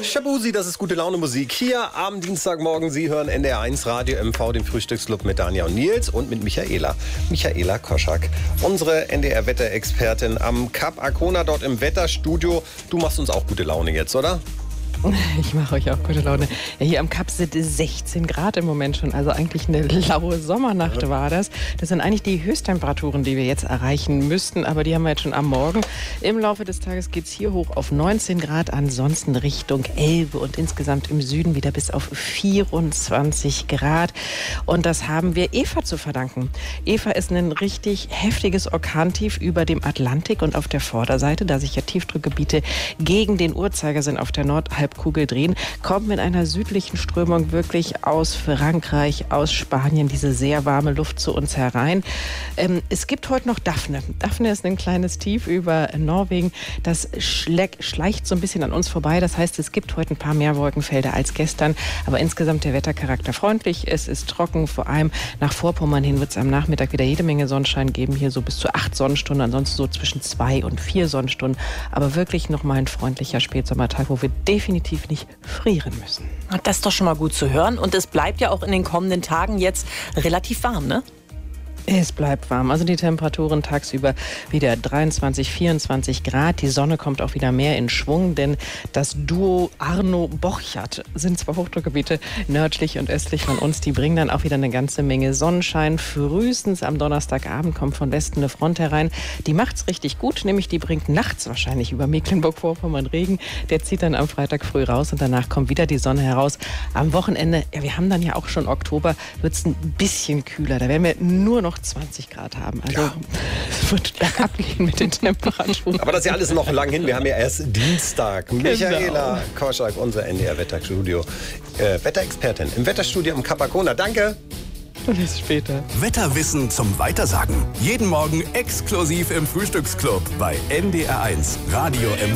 Shabuzi, das ist gute Laune Musik. Hier am Dienstagmorgen, Sie hören NDR1 Radio MV, den Frühstücksclub mit Danja und Nils und mit Michaela Koschak, unsere NDR-Wetterexpertin am Kap Arkona dort im Wetterstudio. Du machst uns auch gute Laune jetzt, oder? Ich mache euch auch gute Laune. Ja, hier am Kap sind 16 Grad im Moment schon. Also eigentlich eine laue Sommernacht war das. Das sind eigentlich die Höchsttemperaturen, die wir jetzt erreichen müssten. Aber die haben wir jetzt schon am Morgen. Im Laufe des Tages geht es hier hoch auf 19 Grad. Ansonsten Richtung Elbe und insgesamt im Süden wieder bis auf 24 Grad. Und das haben wir Eva zu verdanken. Eva ist ein richtig heftiges Orkantief über dem Atlantik und auf der Vorderseite, da sich ja Tiefdruckgebiete gegen den Uhrzeigersinn auf der Nordhalbkugel drehen, kommt mit einer südlichen Strömung wirklich aus Frankreich, aus Spanien diese sehr warme Luft zu uns herein. Es gibt heute noch Daphne. Daphne ist ein kleines Tief über Norwegen. Das schleicht so ein bisschen an uns vorbei. Das heißt, es gibt heute ein paar mehr Wolkenfelder als gestern. Aber insgesamt der Wettercharakter freundlich. Es ist trocken. Vor allem nach Vorpommern hin wird es am Nachmittag wieder jede Menge Sonnenschein geben. Hier so bis zu 8 Sonnenstunden. Ansonsten so zwischen 2 und 4 Sonnenstunden. Aber wirklich nochmal ein freundlicher Spätsommertag, wo wir definitiv nicht frieren müssen. Das ist doch schon mal gut zu hören. Und es bleibt ja auch in den kommenden Tagen jetzt relativ warm, ne? Es bleibt warm. Also die Temperaturen tagsüber wieder 23, 24 Grad. Die Sonne kommt auch wieder mehr in Schwung, denn das Duo Arno-Borchardt sind zwei Hochdruckgebiete nördlich und östlich von uns. Die bringen dann auch wieder eine ganze Menge Sonnenschein. Frühestens am Donnerstagabend kommt von Westen eine Front herein. Die macht's richtig gut, nämlich die bringt nachts wahrscheinlich über Mecklenburg-Vorpommern Regen. Der zieht dann am Freitag früh raus und danach kommt wieder die Sonne heraus. Am Wochenende, ja, wir haben dann ja auch schon Oktober, wird's ein bisschen kühler. Da werden wir nur noch 20 Grad haben. Also es wird bergab gehen mit den Temperaturen. Aber das ist ja alles noch lang hin. Wir haben ja erst Dienstag. Genau. Michaela Koschak, unser NDR-Wetterstudio. Wetterexpertin im Wetterstudio am Kap Arkona. Danke. Und bis später. Wetterwissen zum Weitersagen. Jeden Morgen exklusiv im Frühstücksclub bei NDR1 Radio MV.